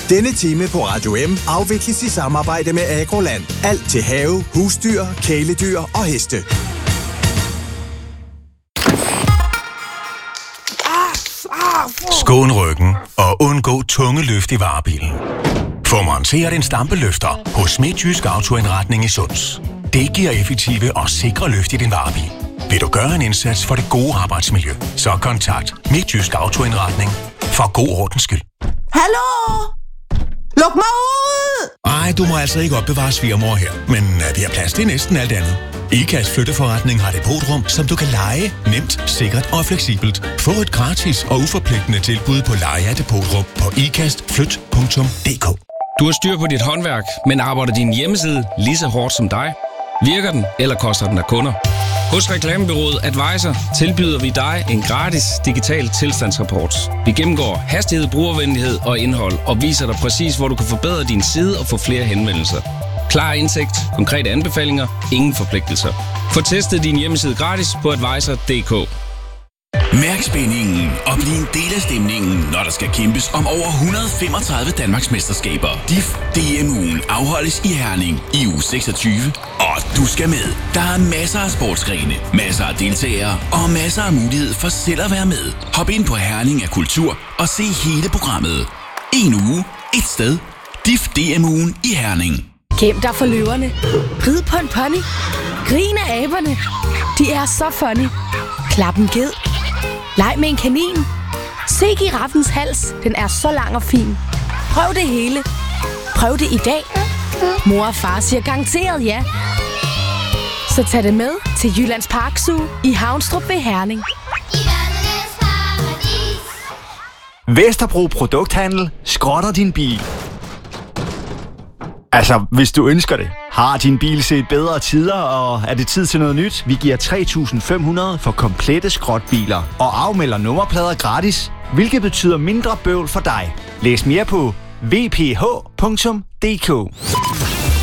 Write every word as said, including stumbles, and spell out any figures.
Denne time på Radio M afvikles i samarbejde med Agroland. Alt til have, husdyr, kæledyr og heste. Skån ryggen og undgå tunge løft i varebilen. Få monteret en stampeløfter hos Midtjysk Autoindretning i Sunds. Det giver effektive og sikre løft i din varebil. Vil du gøre en indsats for det gode arbejdsmiljø, så kontakt Midtjysk Autoindretning for god ordens skyld. Hallo? Luk mig ud! Ej, du må altså ikke opbevare svigermor her, men vi har plads til næsten alt andet. IKAs flytteforretning har depotrum, som du kan leje nemt, sikkert og fleksibelt. Få et gratis og uforpligtende tilbud på leje af depotrum på ikastflyt punktum d k. Du har styr på dit håndværk, men arbejder din hjemmeside lige så hårdt som dig? Virker den, eller koster den af kunder? Hos Reklamebureauet Advisor tilbyder vi dig en gratis digital tilstandsrapport. Vi gennemgår hastighed, brugervenlighed og indhold og viser dig præcis, hvor du kan forbedre din side og få flere henvendelser. Klar indsigt, konkrete anbefalinger, ingen forpligtelser. Få testet din hjemmeside gratis på advisor punktum d k. Mærk spændingen og bliv en del af stemningen, når der skal kæmpes om over et hundrede og femogtredive Danmarks mesterskaber. D I F D M-ugen afholdes i Herning i uge seksogtyve, og du skal med. Der er masser af sportsgrene, masser af deltagere og masser af mulighed for selv at være med. Hop ind på Herning af Kultur og se hele programmet. En uge, et sted. D I F D M-ugen i Herning. Gem dig for løverne. Rid på en pony. Grin af aberne. De er så funny. Klap en ged. Leg med en kanin. Se giraffens hals. Den er så lang og fin. Prøv det hele. Prøv det i dag. Mor og far siger garanteret ja. Så tag det med til Jyllands Park Zoo i Havnstrup ved Herning. Vesterbro Produkthandel skrotter din bil. Altså, hvis du ønsker det. Har din bil set bedre tider, og er det tid til noget nyt? Vi giver tre tusind fem hundrede for komplette skrotbiler og afmelder nummerplader gratis, hvilket betyder mindre bøvl for dig. Læs mere på v p h punktum d k.